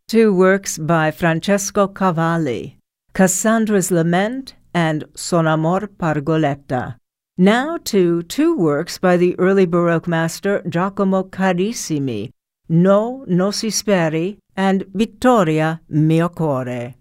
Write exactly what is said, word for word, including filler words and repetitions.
two works by Francesco Cavalli, Cassandra's Lament and Son amor Pargoletta. Now to two works by the early Baroque master Giacomo Carissimi, No, non si speri and Vittoria, mio cuore.